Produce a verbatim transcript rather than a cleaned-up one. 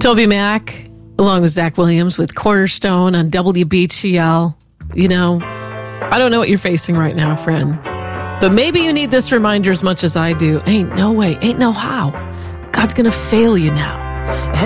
Toby Mack, along with Zach Williams with Cornerstone on W B T L. You know, I don't know what you're facing right now, friend, but maybe you need this reminder as much as I do. Ain't no way, ain't no how. God's going to fail you now.